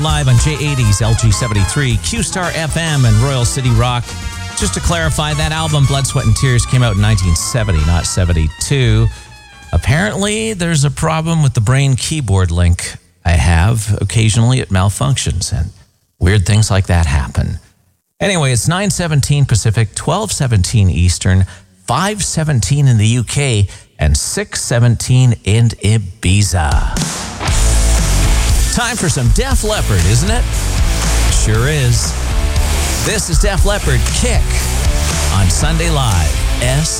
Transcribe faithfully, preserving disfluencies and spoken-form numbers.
Live on J eighty's L G seventy-three, Q-Star F M, and Royal City Rock. Just to clarify, that album, Blood, Sweat, and Tears, came out in nineteen seventy, not seventy-two. Apparently, there's a problem with the Brain keyboard link I have. Occasionally, it malfunctions, and weird things like that happen. Anyway, it's nine seventeen Pacific, twelve seventeen Eastern, five seventeen in the U K, and six seventeen in Ibiza. Time for some Def Leppard, isn't it? Sure is. This is Def Leppard Kick on Sunday Live, S